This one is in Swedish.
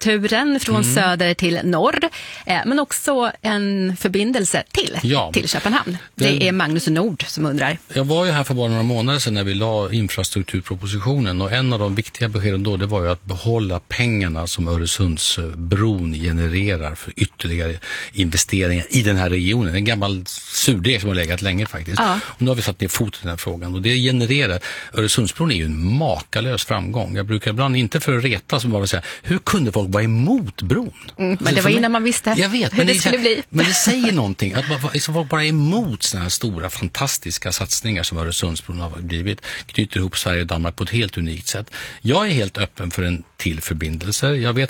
infrastrukturen från söder till norr, men också en förbindelse till Köpenhamn. Det är Magnus Nord som undrar. Jag var ju här för bara några månader sedan när vi la infrastrukturpropositionen, och en av de viktiga beskeden då, det var ju att behålla pengarna som Öresundsbron genererar för ytterligare investeringar i den här regionen. En gammal surdeg som har legat länge faktiskt. Ja. Och nu har vi satt ner foten i den här frågan, och det genererar, Öresundsbron är ju en makalös framgång. Jag brukar ibland, inte för att reta, som bara säga, hur kunde folk vara emot bron? Men det var innan man visste hur det skulle bli. Men det säger någonting, att folk bara är emot såna här stora, fantastiska satsningar som Öresundsbron har blivit, knyter ihop Sverige och Danmark på ett helt unikt sätt. Jag är helt öppen för en till förbindelser. Jag vet